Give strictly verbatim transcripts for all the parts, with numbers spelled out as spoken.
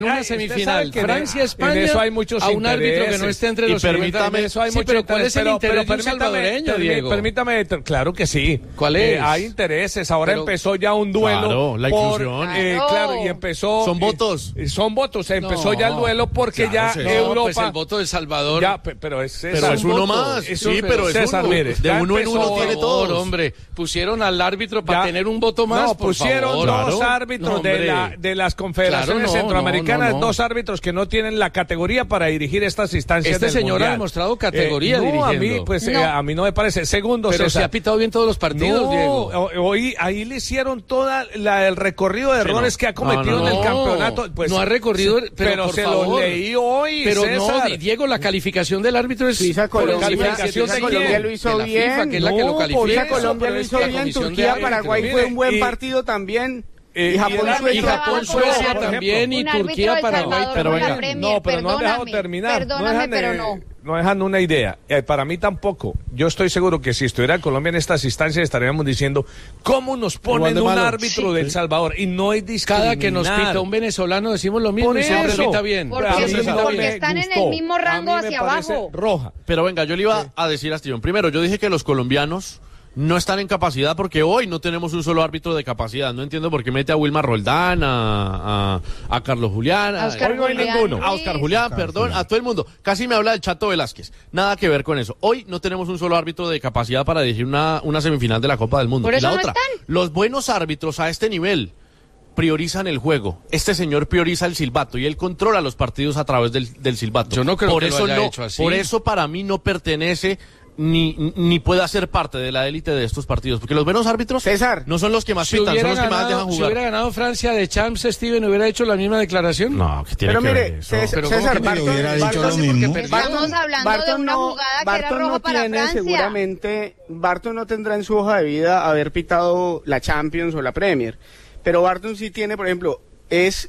Una semifinal, Francia-España, en eso hay muchos a un intereses. árbitro que no esté entre los y permítame, eso hay sí, pero ¿cuál es el pero, interés pero, de un salvadoreño, Diego? Permítame, claro que sí. ¿Cuál es? Eh, hay intereses, ahora pero, empezó ya un duelo. Claro, la inclusión. Por, eh, claro, y empezó... Son votos. Eh, son votos, empezó no, ya el duelo porque claro, ya sí. no, Europa... pues el voto de Salvador... Ya, pero es César. Pero es uno voto. más, Eso, sí, pero es César, uno. mire, de uno en uno empezó, tiene Por todos. favor, hombre, pusieron al árbitro para Ya, tener un voto más, no, por pusieron favor. dos Claro. árbitros No, de, hombre. la, de las confederaciones Claro, no, centroamericanas, no, no, no. dos árbitros que no tienen la categoría para dirigir estas instancias Este del señor mundial. ha demostrado categoría eh, no, dirigiendo. a mí, pues, No. eh, a mí no me parece. Segundo, Pero César. se ha pitado bien todos los partidos, no, Diego. o- hoy ahí le hicieron toda la, el recorrido de Sí, errores no. que ha cometido No, no, en el no. campeonato. Pues, No ha recorrido, sí, pero pero por se favor. lo leí hoy, Pero César. no, Diego, la calificación del árbitro es... Suiza, por Colombia, encima de calificación siete de de quién? lo hizo de la bien. FIFA, que es la que No, lo por califica. Suiza, eso, Colombia pero lo es hizo que la bien, comisión de Turquía, árbitros, Paraguay mire, fue un buen y- partido también. Eh, y Japón, el- Suecia. Y Japón, Por Suecia ejemplo, también, y un árbitro Turquía, del Paraguay. Salvador pero con la venga, Premier, no, pero no han dejado perdóname, terminar. perdóname, no dejan, pero eh, no. no dejan una idea. Eh, para mí tampoco. Yo estoy seguro que si estuviera Colombia en estas instancias estaríamos diciendo cómo nos ponen de un malo. árbitro Sí. del Salvador y no hay discriminar. Cada que nos pita un venezolano decimos lo mismo Por y siempre eso. pita bien. Porque A mí sí, me porque están en el gustó. mismo A rango mí me hacia parece abajo. roja. Pero venga, yo le iba a decir a Astillón. Primero, yo dije que los colombianos no están en capacidad porque hoy no tenemos un solo árbitro de capacidad. No entiendo por qué mete a Wilmar Roldán, a, a, a Carlos Julián, a, A Oscar Hoy no hay Julián ninguno. Ruiz. a Oscar Julián, perdón, a todo el mundo. Casi me habla del Chato Velázquez. Nada que ver con eso. Hoy no tenemos un solo árbitro de capacidad para dirigir una, una semifinal de la Copa del Mundo. Por Y eso la no otra, están. los buenos árbitros a este nivel priorizan el juego. Este señor prioriza el silbato y él controla los partidos a través del, del silbato. Yo no creo por que lo eso haya no, hecho así. Por eso para mí no pertenece ni, ni puede ser parte de la élite de estos partidos. Porque los buenos árbitros César. no son los que más Si pitan, son hubiera, los que más ganado, dejan si hubiera jugar. ganado Francia de Champs, Steven, ¿hubiera hecho la misma declaración? No, que tiene Pero que ver mire, eso. César, Pero ¿cómo César que Barton, hubiera dicho Barton- lo mismo? Estamos hablando de una no- jugada que era Barton roja no para tiene, Francia. seguramente, Barton no tendrá en su hoja de vida haber pitado la Champions o la Premier, pero Barton sí tiene, por ejemplo, es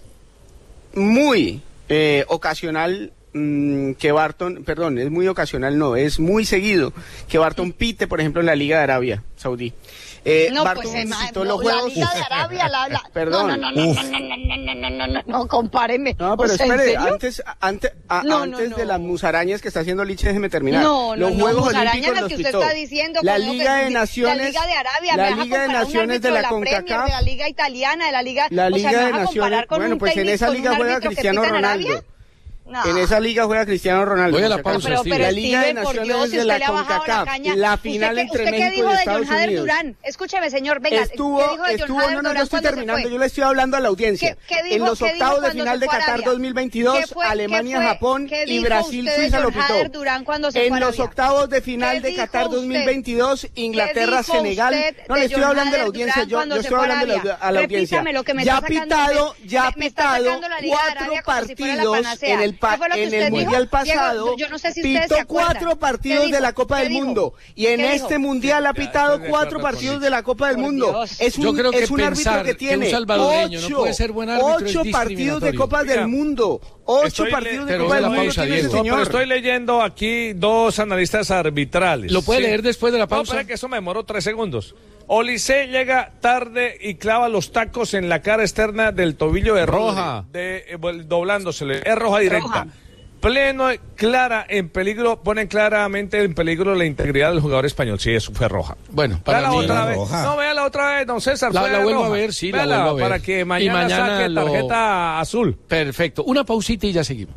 muy eh, ocasional mm, que Barton, perdón, es muy ocasional, no, es muy seguido que Barton pite, por ejemplo, en la Liga de Arabia Saudí. Eh, No, Barton pues, eh, visitó no, los la juegos. Liga de Arabia, la, la... Perdón. No, no, no, no, no, no, no, no, no, no, no, no, compáreme. No, pero O sea, ¿en espere, serio? antes, antes, a- No, no, antes no. de las musarañas que está haciendo Liche, déjeme terminar. No, no, los no, Juegos musarañas Olímpicos las los que usted pitó. está diciendo, La como Liga que- de Naciones, la Liga de Arabia, la me vas a Liga de comparar un Naciones de árbitro la Premier, CONCACAF, de la Liga Italiana, de la Liga... la o sea, Liga ¿me de vas a comparar Naciones, con bueno, un pues en técnico, esa con liga un juega árbitro que Cristiano pita en Ronaldo. Arabia? No. En esa liga juega Cristiano Ronaldo. Voy a la por si acaso. pausa, Pero, Steven. pero La Liga de Steven, por Naciones Dios, si de usted la le ha bajado la CONCACAF, caña. la ¿Usted final qué- entre ¿Usted qué México dijo y de Estados John Hader Unidos. Durán? Escúcheme, señor, venga, Estuvo, ¿qué dijo de John estuvo, Hader no, no, yo Durán estoy cuando se terminando, fue? yo le estoy hablando a la audiencia. ¿Qué- qué dijo- en los qué dijo octavos de cuando final se de fue a Qatar Arabia? dos mil veintidós, ¿Qué fue- Alemania, qué fue- Japón qué y dijo Brasil, usted de Suiza lo John Hader pitó. Durán cuando se En fue a los Arabia? octavos de final ¿Qué de dijo Qatar usted? dos mil veintidós, Inglaterra, ¿Qué dijo Senegal. usted No, le de estoy John hablando a la Hader audiencia, Durán yo, cuando yo se estoy fue a hablando a la, Arabia? a la audiencia. Repítame lo que me Ya ha está sacando, pitado, me- ya ha me está pitado sacando la Liga de cuatro Arabia como si fuera la partidos panacea. en el, pa- ¿Qué fue lo que en usted el dijo? Mundial Diego, pasado. yo no sé si ustedes Pitó se acuerdan. cuatro partidos ¿Qué de la dijo? Copa ¿Qué del dijo? Mundo. Y en ¿Qué este dijo? Mundial ha pitado estoy de cuatro acuerdo con partidos Licha. de la Copa del Por Mundo. Dios. Es un, Yo creo que es un árbitro pensar que que un tiene salvadoreño no ocho, puede ser buen árbitro es ocho partidos de discriminatorio. Copas del Oiga, Mundo. Ocho estoy partidos le- de pero Copa de del la Mundo pausa, tiene ese Diego. No, pero señor. estoy leyendo aquí dos analistas arbitrales. ¿Lo puede Sí. leer después de la No, pausa? espera que eso me demoró tres segundos. Olise llega tarde y clava los tacos en la cara externa del tobillo de Roja. Rodri, de, eh, bueno, doblándosele. Es roja directa. Roja. Pleno, clara, en peligro, ponen claramente en peligro la integridad del jugador español. Sí, eso fue roja. Bueno, Vea para la mí... otra vez. roja. No, vea la otra vez, don César. La- fue la vuelvo roja. a ver, sí, la Véala, vuelvo a ver. Para que Y mañana, mañana saque lo- tarjeta azul. Perfecto. Una pausita y ya seguimos.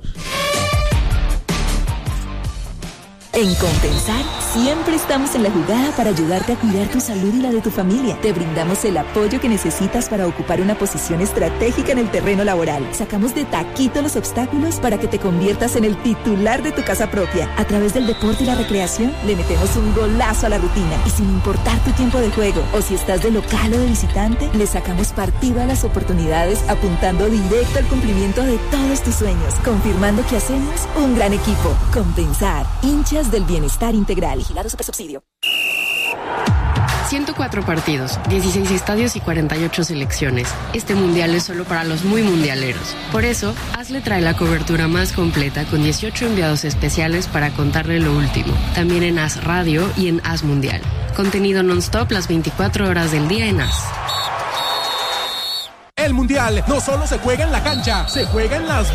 En Compensar, siempre estamos en la jugada para ayudarte a cuidar tu salud y la de tu familia. Te brindamos el apoyo que necesitas para ocupar una posición estratégica en el terreno laboral. Sacamos de taquito los obstáculos para que te conviertas en el titular de tu casa propia. A través del deporte y la recreación, le metemos un golazo a la rutina. Y sin importar tu tiempo de juego, o si estás de local o de visitante, le sacamos partido a las oportunidades apuntando directo al cumplimiento de todos tus sueños, confirmando que hacemos un gran equipo. Compensar, hinchas del bienestar integral. Vigilado Supersubsidio. ciento cuatro partidos, dieciséis estadios y cuarenta y ocho selecciones. Este mundial es solo para los muy mundialeros. Por eso, Hazle trae la cobertura más completa con dieciocho enviados especiales para contarle lo último. También en Haz Radio y en Haz Mundial. Contenido non-stop las veinticuatro horas del día en Haz. El Mundial no solo se juega en la cancha, se juega en las